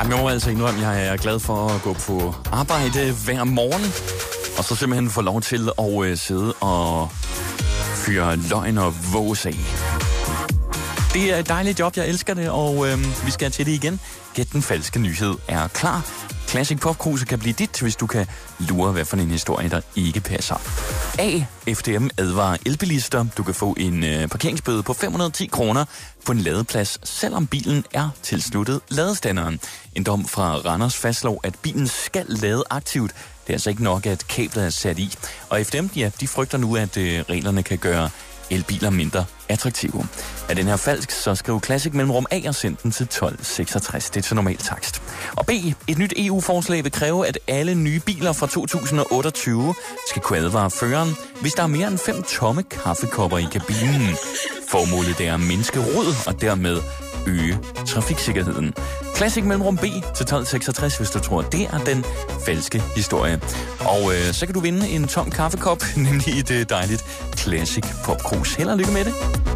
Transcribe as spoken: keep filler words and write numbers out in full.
Jeg må altså indrømme, jeg er glad for at gå på arbejde hver morgen, og så simpelthen få lov til at øh, sidde og fyre løgn og vås af. Det er et dejligt job, jeg elsker det, og øh, vi skal til det igen. Gæt den falske nyhed er klar. Classic Popkruse kan blive dit, hvis du kan lure, hvad for en historie, der ikke passer. A. F D M advarer elbilister. Du kan få en øh, parkeringsbøde på fem hundrede og ti kroner på en ladeplads, selvom bilen er tilsluttet ladestanderen. En dom fra Randers fastslår, at bilen skal lade aktivt. Det er altså ikke nok, at kablet er sat i. Og F D M, ja, de frygter nu, at øh, reglerne kan gøre elbiler mindre attraktive. Er den her falsk, så skriv Classic mellemrum A og send den til tolv seksogtres. Det er til normal takst. Og B. Et nyt E U-forslag vil kræve, at alle nye biler fra to tusind og otteogtyve skal kunne advare føreren, hvis der er mere end fem tomme kaffekopper i kabinen. Formålet er at mindske rod og dermed øge trafiksikkerheden. Classic mellemrum B til tolv seksogtres, hvis du tror, det er den falske historie. Og øh, så kan du vinde en tom kaffekop, nemlig et øh, dejligt Classic Popkrus. Held og lykke med det.